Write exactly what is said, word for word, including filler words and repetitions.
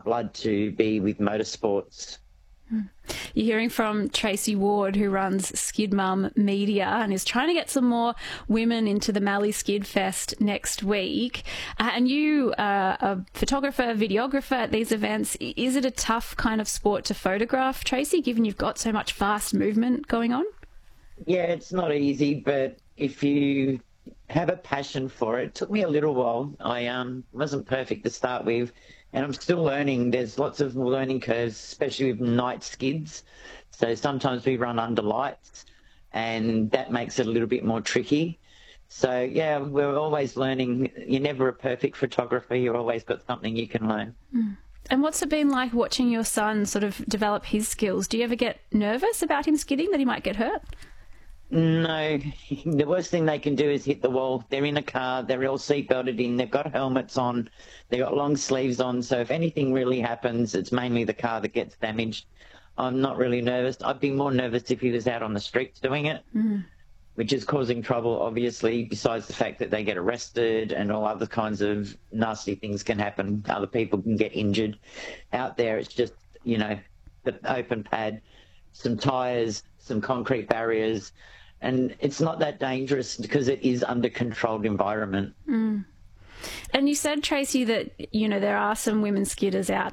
blood to be with motorsports. You're hearing from Tracy Ward, who runs Skid Mum Media and is trying to get some more women into the Mallee Skid Fest next week. Uh, and you are a photographer, videographer at these events. Is it a tough kind of sport to photograph, Tracy, given you've got so much fast movement going on? Yeah, it's not easy, but if you have a passion for it, it took me a little while. I um wasn't perfect to start with, and I'm still learning. There's lots of learning curves, especially with night skids. So sometimes we run under lights, and that makes it a little bit more tricky. So, yeah, we're always learning. You're never a perfect photographer. You've always got something you can learn. Mm. And what's it been like watching your son sort of develop his skills? Do you ever get nervous about him skidding, that he might get hurt? No, the worst thing they can do is hit the wall. They're in a car, they're all seatbelted in, they've got helmets on, they've got long sleeves on, so if anything really happens, it's mainly the car that gets damaged. I'm not really nervous. I'd be more nervous if he was out on the streets doing it, mm. which is causing trouble, obviously, besides the fact that they get arrested and all other kinds of nasty things can happen. Other people can get injured. Out there, it's just, you know, the open pad, some tyres, some concrete barriers, and it's not that dangerous because it is under controlled environment. Mm. And you said, Tracy, that, you know, there are some women skidders out